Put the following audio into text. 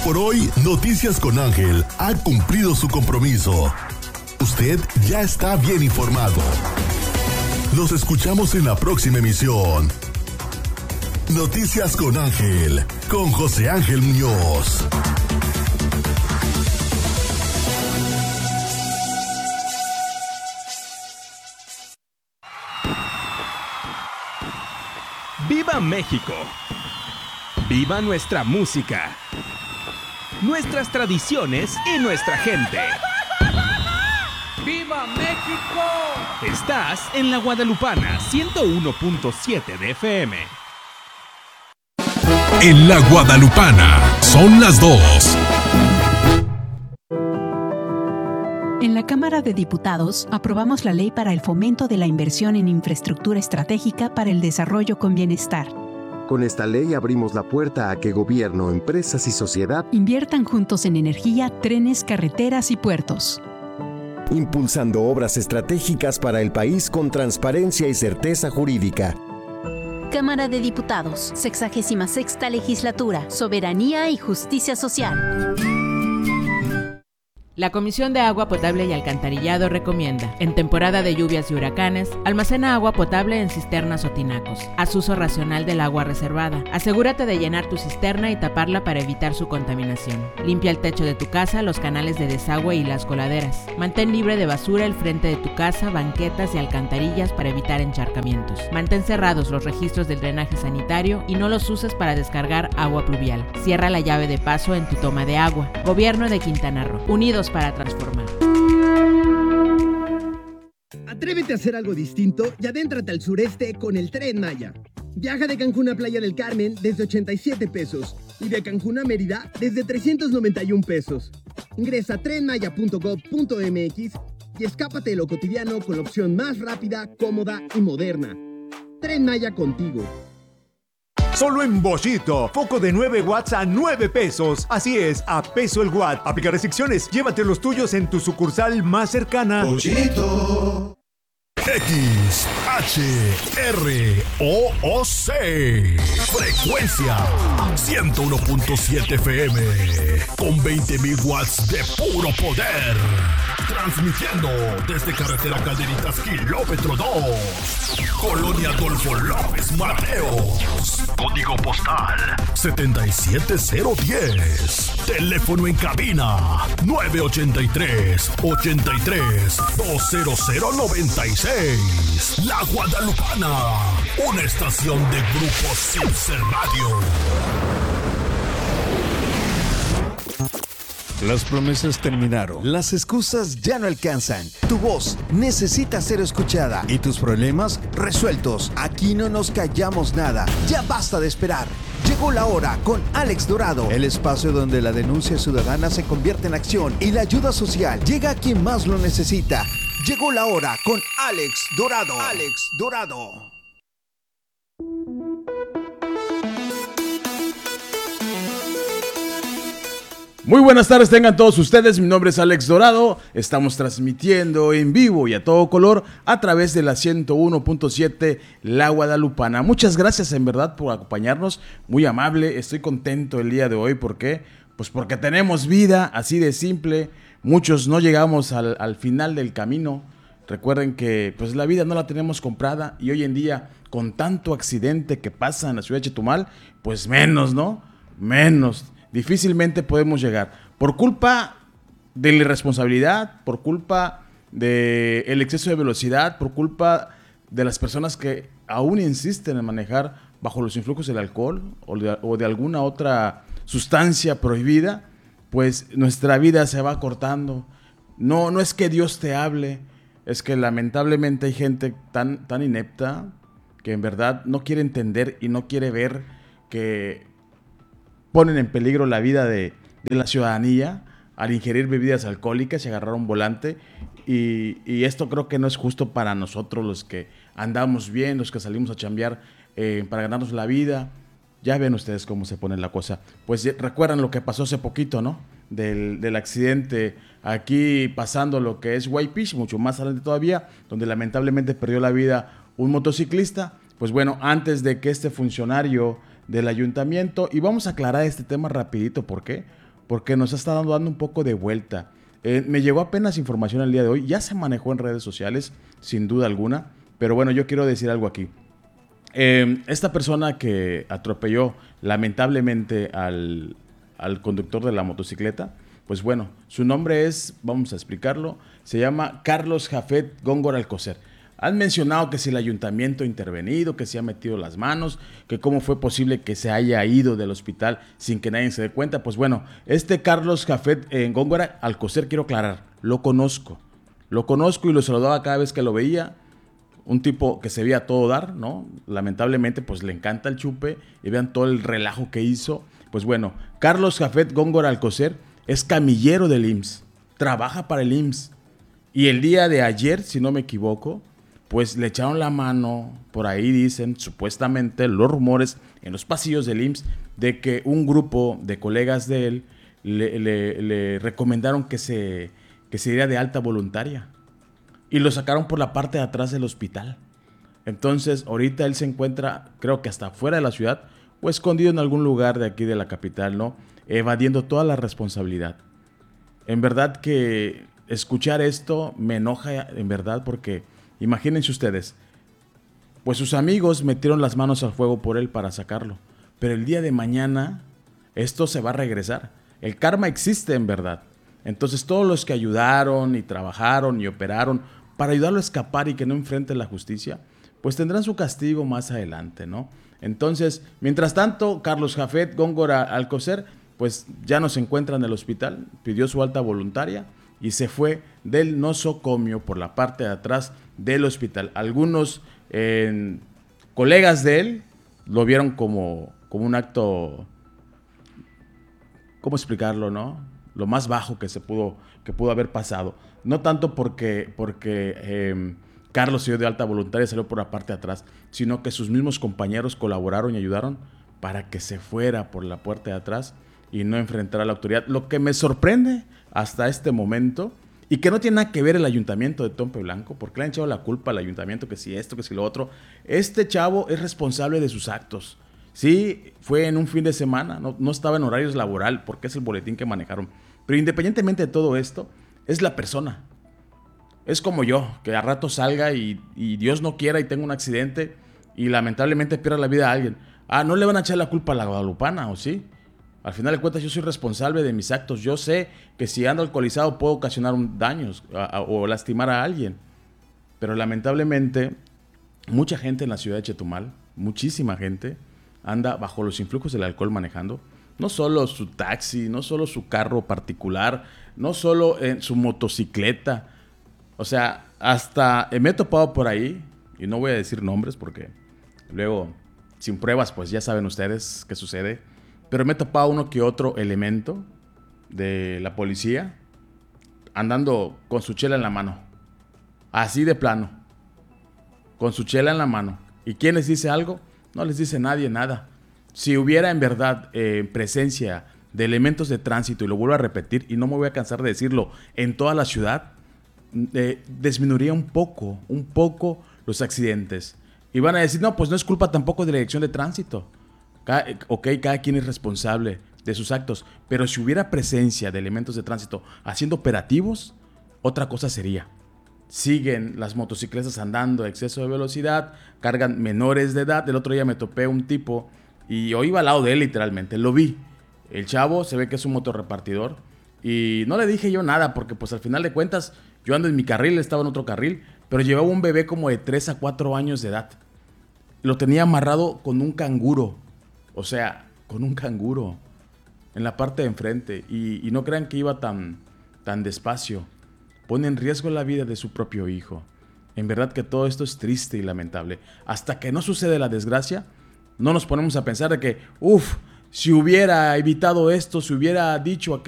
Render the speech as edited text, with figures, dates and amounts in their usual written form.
Por hoy, Noticias con Ángel ha cumplido su compromiso. Usted ya está bien informado. Nos escuchamos en la próxima emisión. Noticias con Ángel, con José Ángel Muñoz. ¡Viva México! ¡Viva nuestra música! Nuestras tradiciones y nuestra gente. ¡Viva México! Estás en la Guadalupana 101.7 de FM. En la Guadalupana son las 2. En la Cámara de Diputados aprobamos la Ley para el Fomento de la Inversión en Infraestructura Estratégica para el Desarrollo con Bienestar. Con esta ley abrimos la puerta a que gobierno, empresas y sociedad inviertan juntos en energía, trenes, carreteras y puertos. Impulsando obras estratégicas para el país con transparencia y certeza jurídica. Cámara de Diputados, 66ª Legislatura, Soberanía y Justicia Social. La Comisión de Agua Potable y Alcantarillado recomienda, en temporada de lluvias y huracanes, almacena agua potable en cisternas o tinacos. Haz uso racional del agua reservada. Asegúrate de llenar tu cisterna y taparla para evitar su contaminación. Limpia el techo de tu casa, los canales de desagüe y las coladeras. Mantén libre de basura el frente de tu casa, banquetas y alcantarillas para evitar encharcamientos. Mantén cerrados los registros del drenaje sanitario y no los uses para descargar agua pluvial. Cierra la llave de paso en tu toma de agua. Gobierno de Quintana Roo. Unidos para transformar. Atrévete a hacer algo distinto y adéntrate al sureste con el Tren Maya. Viaja de Cancún a Playa del Carmen desde 87 pesos y de Cancún a Mérida desde 391 pesos. Ingresa a trenmaya.gov.mx y escápate de lo cotidiano con la opción más rápida, cómoda y moderna. Tren Maya contigo. Solo en Boschito, foco de 9 watts a 9 pesos. Así es, a peso el watt. Aplica restricciones. Llévate los tuyos en tu sucursal más cercana. Boschito. X, H, R, O, O, C. Frecuencia 101.7 FM. Con 20.000 watts de puro poder. Transmitiendo desde carretera Calderitas, kilómetro 2. Colonia Adolfo López Mateos. Código postal 77010. Teléfono en cabina 983-83-20096. La Guadalupana, una estación de Grupo Silcer Radio. Las promesas terminaron. Las excusas ya no alcanzan. Tu voz necesita ser escuchada y tus problemas resueltos. Aquí no nos callamos nada. Ya basta de esperar. Llegó la hora con Alex Dorado, el espacio donde la denuncia ciudadana se convierte en acción y la ayuda social llega a quien más lo necesita. Llegó la hora con Alex Dorado. Alex Dorado. Muy buenas tardes tengan todos ustedes, mi nombre es Alex Dorado, estamos transmitiendo en vivo y a todo color a través de la 101.7 La Guadalupana. Muchas gracias en verdad por acompañarnos, muy amable, estoy contento el día de hoy, ¿por qué? Pues porque tenemos vida, así de simple, muchos no llegamos al final del camino. Recuerden que pues la vida no la tenemos comprada y hoy en día con tanto accidente que pasa en la ciudad de Chetumal, pues menos, ¿no? Menos. Difícilmente podemos llegar. Por culpa de la irresponsabilidad, por culpa del exceso de velocidad, por culpa de las personas que aún insisten en manejar bajo los influjos del alcohol o de alguna otra sustancia prohibida, pues nuestra vida se va cortando. No es que Dios te hable, es que lamentablemente hay gente tan inepta que en verdad no quiere entender y no quiere ver que ponen en peligro la vida de la ciudadanía al ingerir bebidas alcohólicas y agarrar un volante. Y esto creo que no es justo para nosotros los que andamos bien, los que salimos a chambear para ganarnos la vida. Ya ven ustedes cómo se pone la cosa. Pues recuerdan lo que pasó hace poquito, ¿no? Del accidente aquí pasando lo que es Whitefish, mucho más adelante todavía, donde lamentablemente perdió la vida un motociclista. Pues bueno, antes de que este funcionario del ayuntamiento, y vamos a aclarar este tema rapidito, ¿por qué? porque nos está dando un poco de vuelta. Me llegó apenas información el día de hoy, ya se manejó en redes sociales, sin duda alguna, pero bueno, yo quiero decir algo aquí. Esta persona que atropelló lamentablemente al conductor de la motocicleta, pues bueno, su nombre es, vamos a explicarlo, se llama Carlos Jafet Góngora Alcocer. Han mencionado que si el ayuntamiento ha intervenido, que se ha metido las manos, que cómo fue posible que se haya ido del hospital sin que nadie se dé cuenta. Pues bueno, este Carlos Jafet Góngora Alcocer, quiero aclarar, lo conozco y lo saludaba cada vez que lo veía. Un tipo que se veía a todo dar, ¿no? Lamentablemente, pues le encanta el chupe y vean todo el relajo que hizo. Pues bueno, Carlos Jafet Góngora Alcocer es camillero del IMSS, trabaja para el IMSS. Y el día de ayer, si no me equivoco, pues le echaron la mano, por ahí dicen, supuestamente, los rumores en los pasillos del IMSS, de que un grupo de colegas de él le recomendaron que se diera de alta voluntaria. Y lo sacaron por la parte de atrás del hospital. Entonces, ahorita él se encuentra, creo que hasta fuera de la ciudad, o escondido en algún lugar de aquí de la capital, ¿no? Evadiendo toda la responsabilidad. En verdad que escuchar esto me enoja, en verdad, porque imagínense ustedes, pues sus amigos metieron las manos al fuego por él para sacarlo. Pero el día de mañana, esto se va a regresar. El karma existe, en verdad. Entonces, todos los que ayudaron y trabajaron y operaron para ayudarlo a escapar y que no enfrente la justicia, pues tendrán su castigo más adelante, ¿no? Entonces, mientras tanto, Carlos Jafet Góngora Alcocer, pues ya no se encuentra en el hospital, pidió su alta voluntaria y se fue del nosocomio por la parte de atrás del hospital. Algunos colegas de él lo vieron como un acto, ¿cómo explicarlo, no? Lo más bajo que pudo haber pasado. No tanto porque Carlos se dio de alta voluntaria y salió por la parte de atrás, sino que sus mismos compañeros colaboraron y ayudaron para que se fuera por la puerta de atrás y no enfrentara a la autoridad. Lo que me sorprende hasta este momento, y que no tiene nada que ver el ayuntamiento de Tompe Blanco, porque le han echado la culpa al ayuntamiento, que si esto, que si lo otro. Este chavo es responsable de sus actos. Sí, fue en un fin de semana, no estaba en horarios laboral, porque es el boletín que manejaron. Pero independientemente de todo esto, es la persona. Es como yo, que a rato salga y Dios no quiera y tenga un accidente y lamentablemente pierda la vida a alguien. ¿No le van a echar la culpa a la guadalupana o sí? Al final de cuentas, yo soy responsable de mis actos. Yo sé que si ando alcoholizado puedo ocasionar daños o lastimar a alguien. Pero lamentablemente, mucha gente en la ciudad de Chetumal, muchísima gente, anda bajo los influjos del alcohol manejando. No solo su taxi, no solo su carro particular, no solo su motocicleta. O sea, hasta me he topado por ahí, y no voy a decir nombres porque luego, sin pruebas, pues ya saben ustedes qué sucede. Pero me he topado uno que otro elemento de la policía andando con su chela en la mano. Así de plano. Con su chela en la mano. ¿Y quién les dice algo? No les dice nadie nada. Si hubiera en verdad presencia de elementos de tránsito, y lo vuelvo a repetir, y no me voy a cansar de decirlo, en toda la ciudad, disminuiría un poco los accidentes. Y van a decir, no, pues no es culpa tampoco de la dirección de tránsito. Cada quien es responsable de sus actos, pero si hubiera presencia de elementos de tránsito haciendo operativos, otra cosa sería. Siguen las motocicletas andando a exceso de velocidad, cargan menores de edad. El otro día me topé un tipo y yo iba al lado de él literalmente, lo vi. El chavo se ve que es un motorrepartidor y no le dije yo nada porque pues al final de cuentas yo ando en mi carril, él estaba en otro carril, pero llevaba un bebé como de 3 a 4 años de edad. Lo tenía amarrado con un canguro. O sea, con un canguro en la parte de enfrente. Y no crean que iba tan despacio. Pone en riesgo la vida de su propio hijo. En verdad que todo esto es triste y lamentable. Hasta que no sucede la desgracia, no nos ponemos a pensar de que, si hubiera evitado esto, si hubiera dicho aquello.